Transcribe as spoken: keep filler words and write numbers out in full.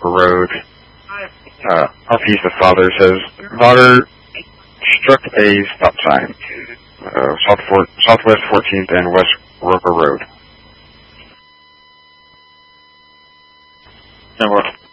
Roper Road. Uh, northeast of Father says, Father struck a stop sign. Uh, south for, southwest fourteenth and West Roper Road. Number